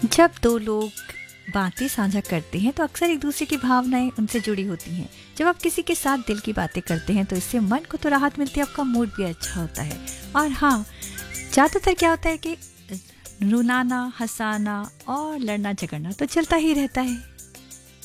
जब दो लोग बातें साझा करते हैं तो अक्सर एक दूसरे की भावनाएं उनसे जुड़ी होती हैं। जब आप किसी के साथ दिल की बातें करते हैं तो इससे मन को तो राहत मिलती है, आपका मूड भी अच्छा होता है। और हाँ, ज़्यादातर क्या होता है कि रुलाना, हंसाना और लड़ना झगड़ना तो चलता ही रहता है।